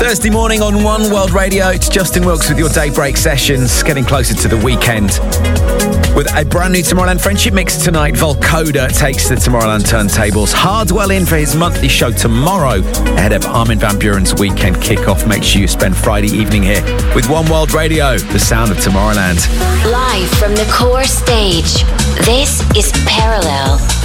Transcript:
Thursday morning on One World Radio. It's Justin Wilkes with your daybreak sessions, getting closer to the weekend. With a brand new Tomorrowland Friendship Mix tonight, Volcoda takes the Tomorrowland turntables. Hardwell in for his monthly show tomorrow, ahead of Armin van Buuren's weekend kickoff. Make sure you spend Friday evening here with One World Radio, the sound of Tomorrowland. Live from the core stage, this is Parallel.